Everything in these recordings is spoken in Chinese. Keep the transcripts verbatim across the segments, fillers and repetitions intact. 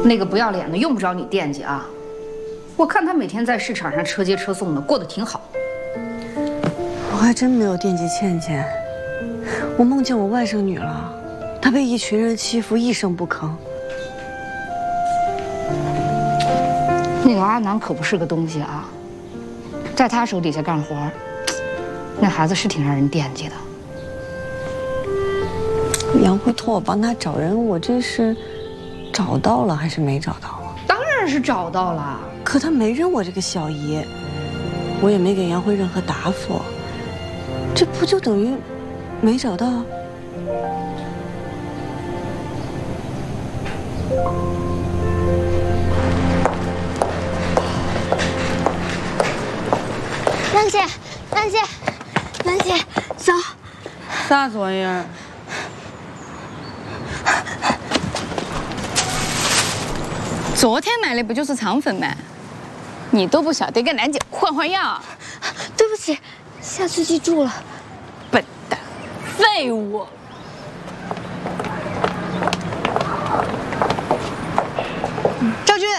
那个不要脸的用不着你惦记啊！我看他每天在市场上车接车送的，过得挺好。 我还真没有惦记倩倩，我梦见我外甥女了，她被一群人欺负，一声不吭。 那个阿南可不是个东西啊，在他手底下干活，那孩子是挺让人惦记的。 杨辉托我帮他找人，我这是找到了还是没找到啊？ 当然是找到了， 可他没认我这个小姨，我也没给杨辉任何答复，这不就等于没找到？ 兰姐，兰姐，兰姐，走。 啥作业？ 昨天买的不就是肠粉吗？你都不晓得跟兰姐换换药？ 对不起，下次记住了。 笨蛋，废物！ 赵军，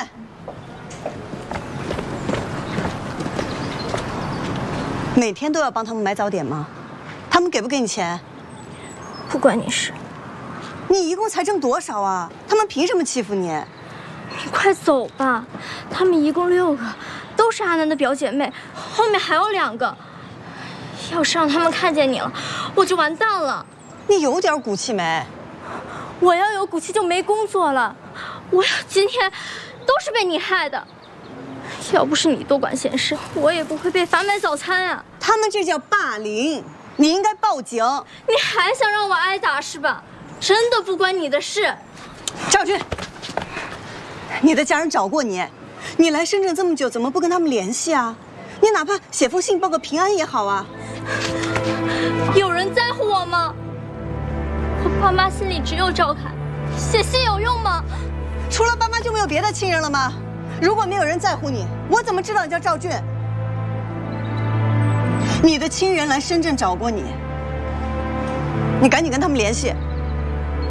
每天都要帮他们买早点吗？他们给不给你钱？ 不关你事。 你一共才挣多少啊？他们凭什么欺负你？ 你快走吧，他们一共六个，都是阿南的表姐妹，后面还有两个。要是让他们看见你了，我就完蛋了。 你有点骨气没？ 我要有骨气就没工作了。我要今天都是被你害的。要不是你多管闲事，我也不会被罚买早餐啊。 他们这叫霸凌，你应该报警。 你还想让我挨打是吧？真的不关你的事。 赵军。你的家人找过你，你来深圳这么久，怎么不跟他们联系啊？你哪怕写封信报个平安也好啊。 有人在乎我吗？我爸妈心里只有赵凯，写信有用吗？ 除了爸妈就没有别的亲人了吗？如果没有人在乎你，我怎么知道你叫赵俊？你的亲人来深圳找过你，你赶紧跟他们联系。